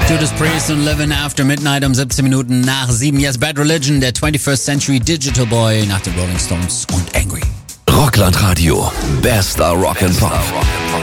Judas Priest und Living After Midnight um 17 Minuten nach 7. Yes, Bad Religion, der 21st Century Digital Boy nach den Rolling Stones und Angry. Rockland Radio, bester Rock and Pop.